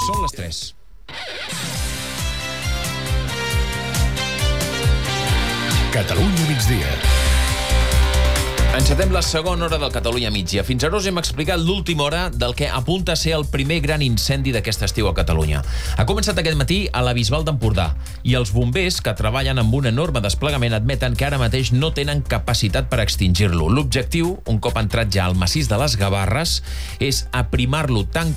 Són les 3. Catalunya migdia. Encetem la segona hora del Catalunya migdia. Fins ara us hem explicat l'última hora del que apunta a ser el primer gran incendi d'aquest estiu a Catalunya. Ha començat aquest matí a la Bisbal d'Empordà i els bombers, que treballen amb un enorme desplegament, admeten que ara mateix no tenen capacitat per extingir-lo. L'objectiu, un cop entrat ja al massís de les Gavarres, és aprimar-lo tant